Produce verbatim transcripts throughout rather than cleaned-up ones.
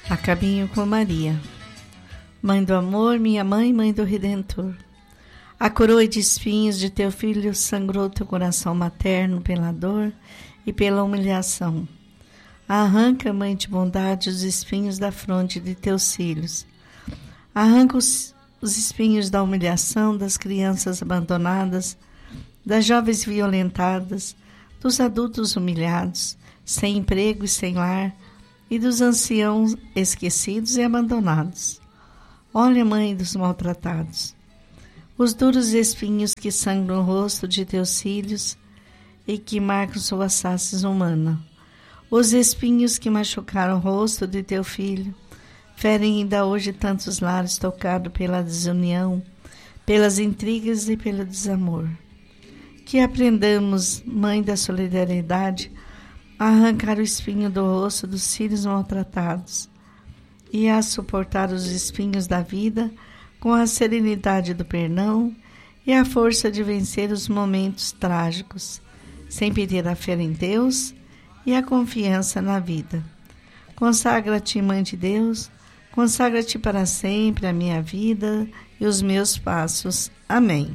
A caminho com Maria. Mãe do amor, minha mãe, mãe do Redentor. A coroa de espinhos de teu filho sangrou teu coração materno pela dor e pela humilhação. Arranca, mãe de bondade, os espinhos da fronte de teus filhos. Arranca os, os espinhos da humilhação das crianças abandonadas, das jovens violentadas, dos adultos humilhados, sem emprego e sem lar, e dos anciãos esquecidos e abandonados. Olha, mãe dos maltratados, os duros espinhos que sangram o rosto de teus filhos e que marcam suas faces humanas. Os espinhos que machucaram o rosto de teu filho ferem ainda hoje tantos lares tocados pela desunião, pelas intrigas e pelo desamor. Que aprendamos, mãe da solidariedade, a arrancar o espinho do rosto dos filhos maltratados e a suportar os espinhos da vida com a serenidade do perdão e a força de vencer os momentos trágicos, sem perder a fé em Deus e a confiança na vida. Consagra-te, Mãe de Deus, consagra-te para sempre a minha vida e os meus passos. Amém.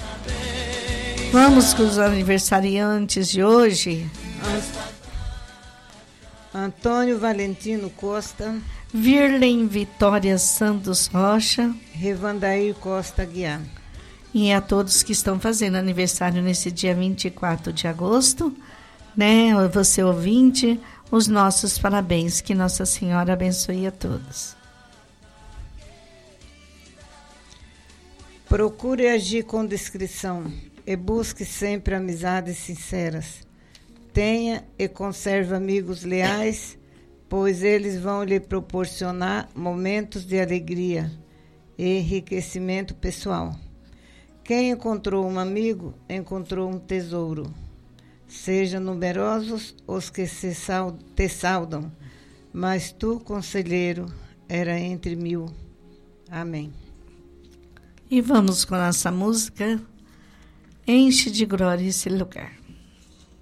Vamos com os aniversariantes de hoje. Antônio Valentino Costa, Virlem Vitória Santos Rocha, Revandair Costa Guiar. E a todos que estão fazendo aniversário nesse dia vinte e quatro de agosto, né? Você ouvinte, os nossos parabéns. Que Nossa Senhora abençoe a todos. Procure agir com discrição e busque sempre amizades sinceras. Tenha e conserve amigos leais, pois eles vão lhe proporcionar momentos de alegria e enriquecimento pessoal. Quem encontrou um amigo, encontrou um tesouro. Sejam numerosos os que se sal- te saudam, mas tu, conselheiro, era entre mil. Amém. E vamos com a nossa música. Enche de glória esse lugar.